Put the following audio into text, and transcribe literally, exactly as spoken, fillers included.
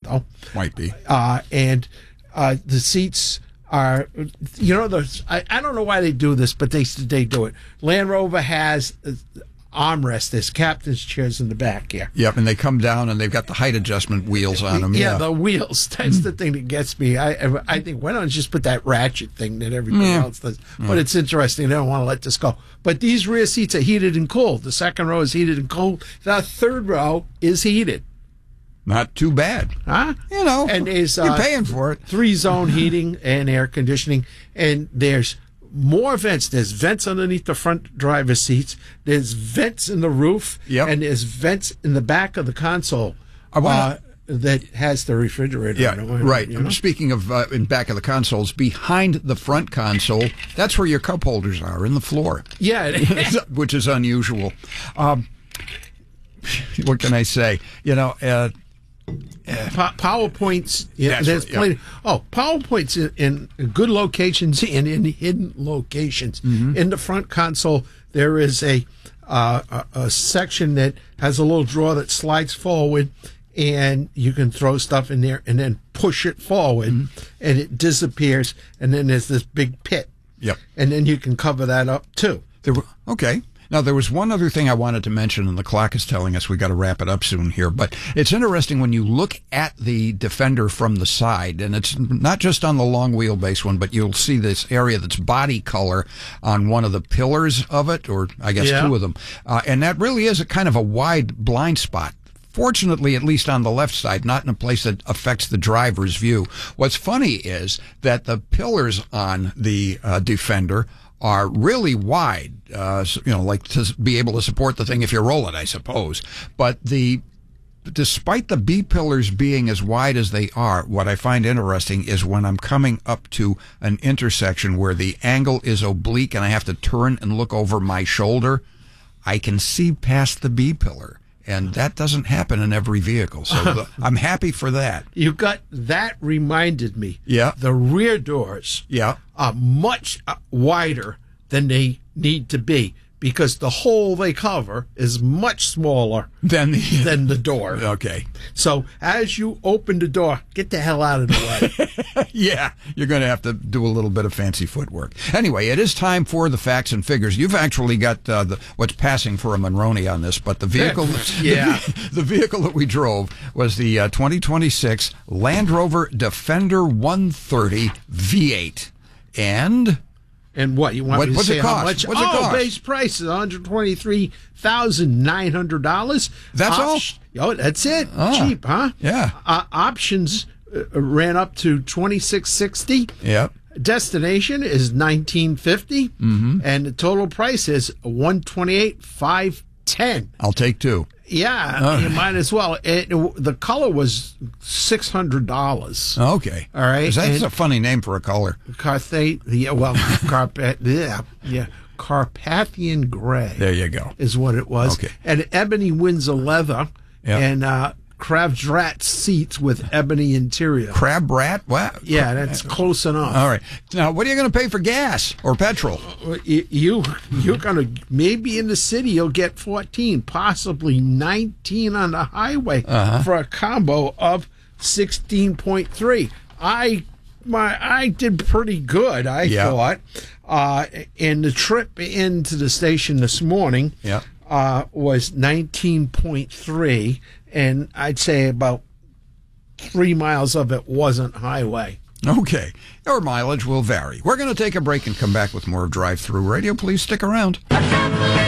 though. Might be. Uh, and uh, the seats are, you know, the, I, I don't know why they do this, but they they do it. Land Rover has armrest. There's captain's chairs in the back here. Yep, and they come down and they've got the height adjustment wheels on them. Yeah, Yeah, the wheels. That's the thing that gets me. I I think, why don't you just put that ratchet thing that everybody Yeah. else does? But it's interesting. They don't want to let this go. But these rear seats are heated and cooled. The second row is heated and cooled. The third row is heated. not too bad. Huh? You know, And there's, you're uh, paying for it. Three-zone heating and air conditioning. And there's more vents. There's vents underneath the front driver's seats. There's vents in the roof. Yep. And there's vents in the back of the console I wanna- uh, that has the refrigerator. Yeah, in it, right. you know? Speaking of uh, in back of the consoles, behind the front console, that's where your cup holders are, in the floor. Yeah. Which is unusual. Um, what can I say? You know, uh, Pa- PowerPoints. Yeah, That's there's right, yeah. plenty. Oh, PowerPoints in, in good locations and in hidden locations. Mm-hmm. In the front console, there is a, uh, a a section that has a little drawer that slides forward, and you can throw stuff in there and then push it forward, Mm-hmm. and it disappears. And then there's this big pit. Yep. And then you can cover that up too. there were, okay. Now, there was one other thing I wanted to mention, and the clock is telling us we got to wrap it up soon here, but it's interesting when you look at the Defender from the side, and it's not just on the long wheelbase one, but you'll see this area that's body color on one of the pillars of it, or I guess Yeah. two of them. Uh, and that really is a kind of a wide blind spot. Fortunately, at least on the left side, not in a place that affects the driver's view. What's funny is that the pillars on the uh, Defender are really wide, uh, so, you know, like to be able to support the thing if you roll it, I suppose. But the despite the B pillars being as wide as they are, what I find interesting is when I'm coming up to an intersection where the angle is oblique and I have to turn and look over my shoulder, I can see past the B pillar. And that doesn't happen in every vehicle. So the, I'm happy for that. You got that reminded me. Yeah. The rear doors. Yeah. Are much uh, wider than they need to be because the hole they cover is much smaller Then the, than the door. okay. So as you open the door, get the hell out of the way. Yeah, you're going to have to do a little bit of fancy footwork. Anyway, it is time for the facts and figures. You've actually got uh, the, what's passing for a Monroney on this, but the vehicle, Yeah. the, the vehicle that we drove was the uh, twenty twenty-six Land Rover Defender one thirty V eight, and And what you want What- me to what's say? it How cost? much? What's it oh, cost? base price is one hundred twenty-three thousand nine hundred dollars. That's all? Oh, that's it. Ah, Cheap, huh? yeah. Uh, options uh, ran up to twenty-six sixty. Yep. Destination is nineteen fifty, mm-hmm. and the total price is one twenty-eight five ten. I'll take two. Yeah, Oh. you might as well. It, the color was six hundred dollars. Okay. All right, 'Cause that's and- a funny name for a color. Carthay, yeah, well, Carpet, yeah, yeah, Carpathian gray. There you go. Is what it was. Okay. And ebony Windsor leather Yep. and uh, Kravdrat seats with ebony interior. Crab rat? Wow. Yeah, that's close enough. All right. Now, what are you going to pay for gas or petrol? You, you you're gonna maybe in the city you'll get fourteen, possibly nineteen on the highway Uh-huh. for a combo of sixteen point three. I my I did pretty good, I Yeah. thought. Uh, and the trip into the station this morning Yeah. uh, was nineteen point three, and I'd say about three miles of it wasn't highway. Okay. Your mileage will vary. We're going to take a break and come back with more Drive Through Radio. Please stick around.